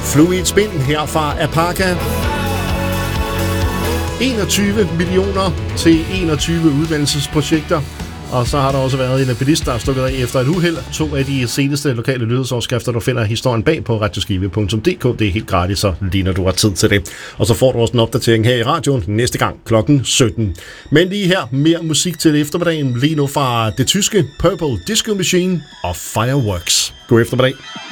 Fluid Spin her fra Apaka. 21 millioner til 21 uddannelsesprojekter. Og så har der også været en bilist, der er stukket af efter et uheld. 2 af de seneste lokale nyhedsoverskrifter, du finder historien bag på radioskive.dk. Det er helt gratis, så lige når du har tid til det. Og så får du også en opdatering her i radioen næste gang klokken 17. Men lige her, mere musik til eftermiddagen. Lige nu fra det tyske Purple Disco Machine og Fireworks. God eftermiddag.